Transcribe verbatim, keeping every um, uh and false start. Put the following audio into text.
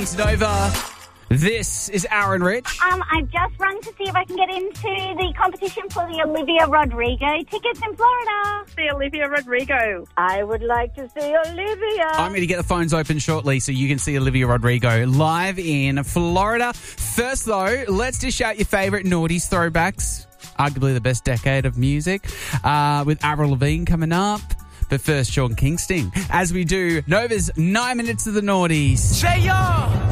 morning to Nova. This is Aaron Rich. Um, I've just rung to see if I can get into the competition for the Olivia Rodrigo tickets in Florida. See Olivia Rodrigo. I would like to see Olivia. I'm going to get the phones open shortly so you can see Olivia Rodrigo live in Florida. First, though, let's dish out your favourite noughties throwbacks. Arguably the best decade of music, uh, with Avril Lavigne coming up. But first, Sean Kingston. As we do, Nova's nine minutes of the noughties. Say yo!